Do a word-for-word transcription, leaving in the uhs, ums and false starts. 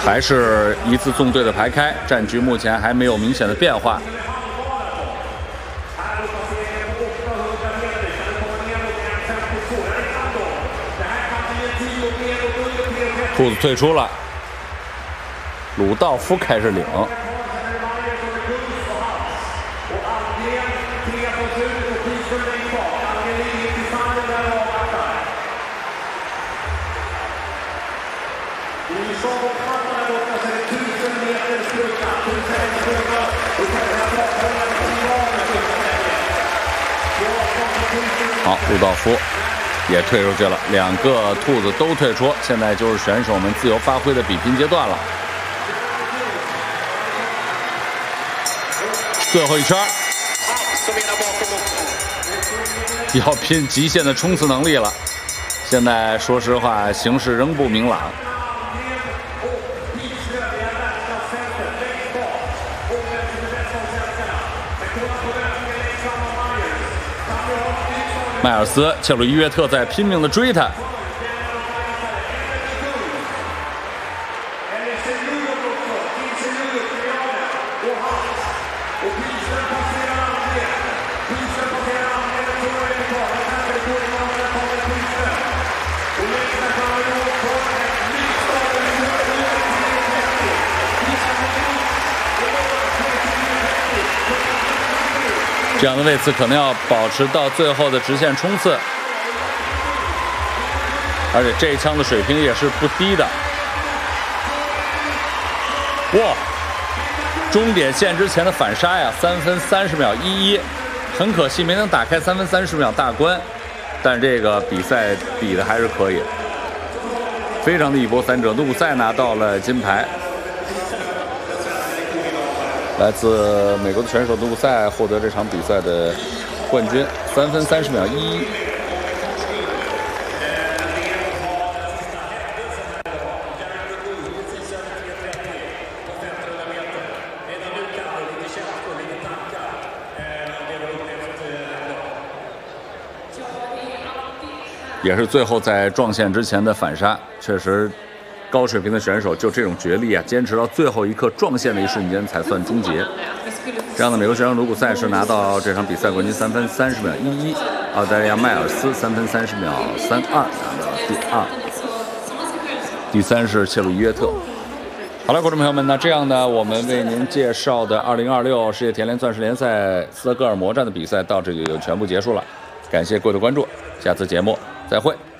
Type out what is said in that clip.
还是一次纵队的排开，战局目前还没有明显的变化。兔子退出了，鲁道夫开始领。好，鲁道夫也退出去了，两个兔子都退出，现在就是选手们自由发挥的比拼阶段了。最后一圈，要拼极限的冲刺能力了。现在说实话，形势仍不明朗。迈尔斯、切鲁伊约特在拼命的追他。这样的位置可能要保持到最后的直线冲刺，而且这一枪的水平也是不低的。哇！终点线之前的反杀呀，三分三十秒一一，很可惜没能打开三分三十秒大关，但这个比赛比的还是可以，非常的一波三折。努古塞拿到了金牌。来自美国的选手努古塞获得这场比赛的冠军，三分三十秒一一。也是最后在撞线之前的反杀，确实。高水平的选手就这种绝力啊，坚持到最后一刻撞线的一瞬间才算终结。这样的美国选手努古塞是拿到这场比赛冠军，三分三十秒一一。澳大利亚迈尔斯三分三十秒三二拿到第二，第三是切鲁伊约特。好了，观众朋友们，那这样呢，我们为您介绍的二零二六世界田联钻石联赛斯德哥尔摩站的比赛到这里就全部结束了，感谢各位的关注，下次节目再会。